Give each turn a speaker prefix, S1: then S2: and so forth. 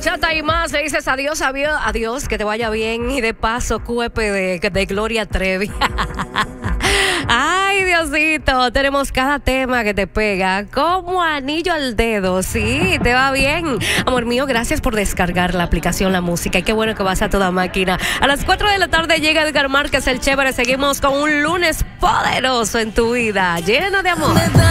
S1: bachata y más. Le dices adiós, adiós, que te vaya bien. Y de paso, cuepe de Gloria Trevi. Ay, Diosito, tenemos cada tema que te pega como anillo al dedo. Sí, te va bien. Amor mío, gracias por descargar la aplicación La Música. Y qué bueno que vas a toda máquina. A las 4 de la tarde llega Edgar Márquez, el chévere. Seguimos con un lunes poderoso en tu vida, lleno de amor.